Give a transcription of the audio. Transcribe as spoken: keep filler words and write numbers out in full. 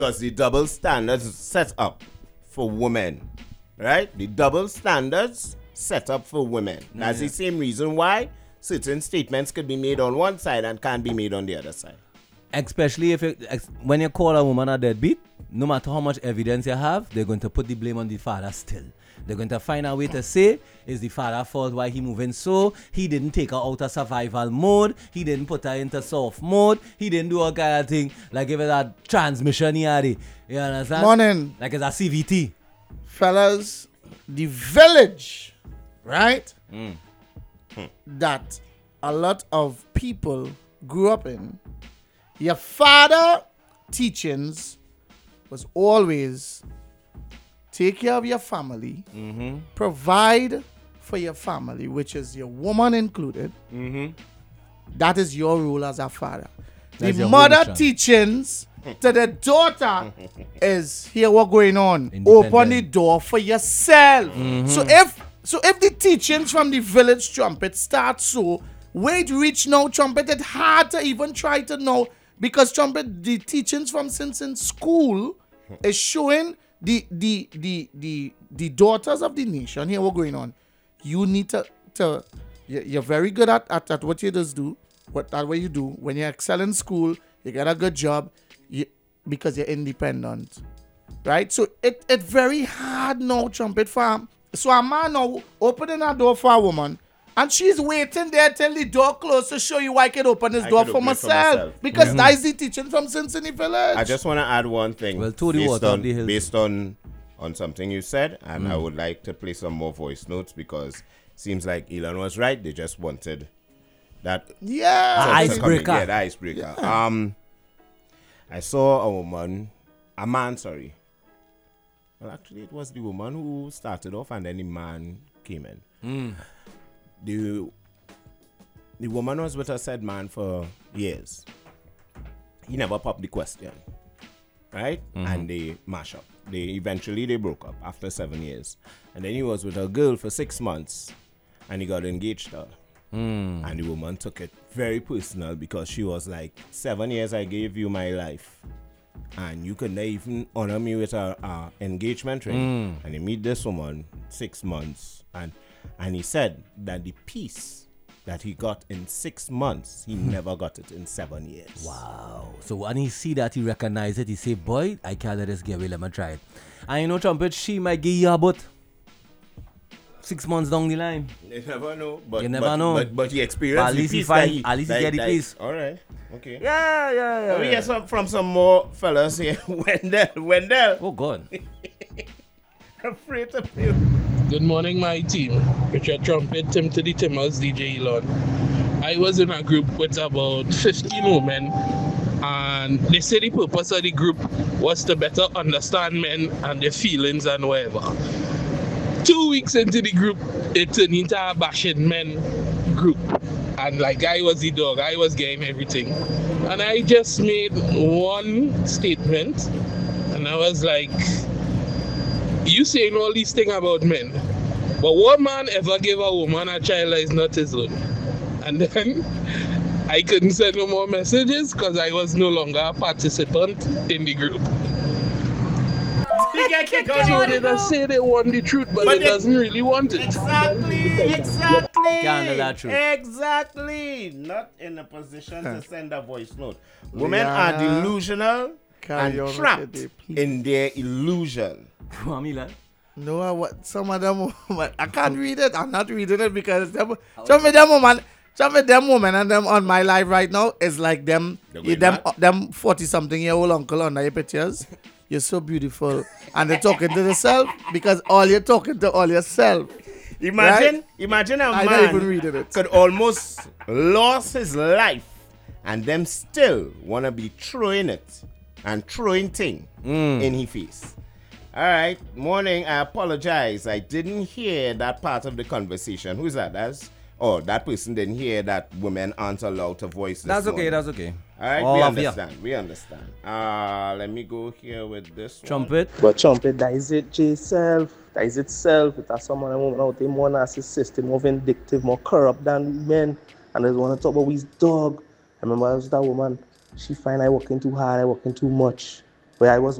Because the double standards set up for women, right? The double standards set up for women. That's Yeah. the same reason why certain statements could be made on one side and can't be made on the other side. Especially if it, ex- when you call a woman a deadbeat, no matter how much evidence you have, they're going to put the blame on the father still. They're going to find a way to say, is the father fault why he moving so? He didn't take her out of survival mode. He didn't put her into soft mode. He didn't do all kind of thing. Like if it's a transmission he had it. You understand? Morning. Like it's a C V T. Fellas, the village, right? Mm. That a lot of people grew up in. Your father teachings was always take care of your family, Mm-hmm. provide for your family, which is your woman included. Mm-hmm. That is your role as a father. That's the your mother mission. teachings to the daughter is here what going on. Independent. Open the door for yourself. Mm-hmm. So if so if the teachings from the village trumpet start so where it reach now trumpet, it hard to even try to know because trumpet the teachings from since in school is showing the the the the the daughters of the nation here what going on. You need to to you- you're very good at, at, at what you just do. What that what you do when you excel in school, you get a good job, you because you're independent, right? So it it very hard now, trumpet farm. So a man now opening a door for a woman, and she's waiting there till the door closed to show you I can open this I door can for open it for myself, myself. because that is the teaching from Cincinnati Village. I just want to add one thing. Well, to the based water, on, the hills. based on on something you said, and Mm. I would like to play some more voice notes because seems like Elon was right. They just wanted that yeah, to come in. icebreaker. Yeah, the icebreaker. Um, I saw a woman, a man, sorry. Well, actually, it was the woman who started off, and then the man came in. Mm. The the woman was with her said man for years. He never popped the question, right? And they mash up. They eventually they broke up after seven years, and then he was with a girl for six months, and he got engaged to her. Mm. And the woman took it very personal because she was like, seven years I gave you my life, and you couldn't even honor me with a, a engagement ring. Mm. And he meet this woman six months, and and he said that the peace that he got in six months, he never got it in seven years. Wow. So when he see that, he recognize it. He say, boy, I can't let this get away. Let me try it. And you know, trumpet, she might give you about six months down the line. You never know. But, You never but, know. But, but he But experienced at the least he peace find- that he, at least he that- get the that- peace. All right. Okay. Yeah, yeah, yeah. Let me get some from some more fellas here. Wendell. Wendell. Oh, God. Afraid to feel. Good morning, my team. Richard Trumpet, Tim to the Timmers, D J Elon. I was in a group with about fifteen women, and they say the purpose of the group was to better understand men and their feelings and whatever. Two weeks into the group, it turned into a bashing men group. And like I was the dog, I was getting everything. And I just made one statement, and I was like, you saying all these things about men, but what man ever gave a woman a child that is not his own? And then I couldn't send no more messages because I was no longer a participant in the group. He get kicked out. So they just say they want the truth, but, But it they- doesn't really want it. Exactly, exactly. Can't handle that truth. Exactly. Not in a position to send a voice note. Women are Rihanna, delusional carry on and with trapped it, please. in their illusion. Mamila. No, I, what some of them women, I can't read it. I'm not reading it because them, some of them women, some of them women and them on my live right now is like them, They're you, going them, mad? uh, them forty something year old uncle on your pictures. You're so beautiful, and they're talking to themselves because all you're talking to all yourself. Imagine, Right? imagine a I man not even reading it. could almost lost his life and them still wanna be throwing it and throwing thing in his face. All right, morning. I apologize. I didn't hear that part of the conversation. Who's that? That's oh, that person didn't hear that women aren't allowed to voice. This That's okay, morning. that's okay. All right, All we of ya. understand. We understand. Uh, let me go here with this one. Trumpet. But trumpet, that is it, J self. That is itself. It has someone and woman out there more narcissistic, more vindictive, more corrupt than men. And they want to talk about his dog. I remember I was that woman. She find I working too hard, I working too much. where I was